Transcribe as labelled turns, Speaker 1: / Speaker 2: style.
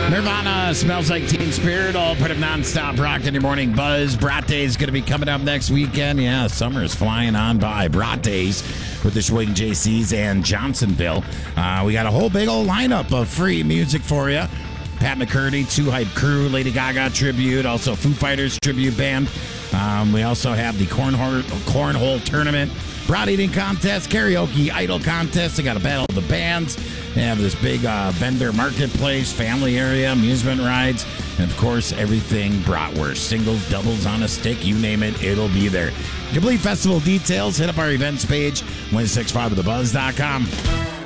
Speaker 1: Nirvana, Smells Like Teen Spirit, all part of nonstop rock in your morning buzz. Brat Day is going to be coming up next weekend. Yeah, summer is flying on by. Brat Days with the Sheboygan JCs and Johnsonville. We got a whole big old lineup of free music for you. Pat McCurdy, Two Hype Crew, Lady Gaga tribute, also Foo Fighters tribute band. We also have the cornhole tournament, brat eating contest, karaoke idol contest. They got a battle of the bands. They have this big vendor marketplace, family area, amusement rides, and of course everything bratwurst. Singles, doubles on a stick, you name it, it'll be there. Complete festival details, hit up our events page, 1065thebuzz.com.